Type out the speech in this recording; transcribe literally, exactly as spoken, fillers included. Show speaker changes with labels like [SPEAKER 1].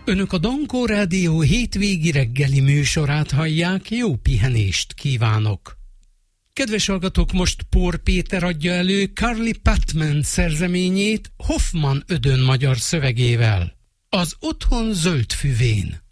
[SPEAKER 1] Önök a Dankó Rádió hétvégi reggeli műsorát hallják, jó pihenést kívánok! Kedves hallgatók, most Pór Péter adja elő Carly Patman szerzeményét Hoffmann Ödön magyar szövegével. Az otthon zöld füvén.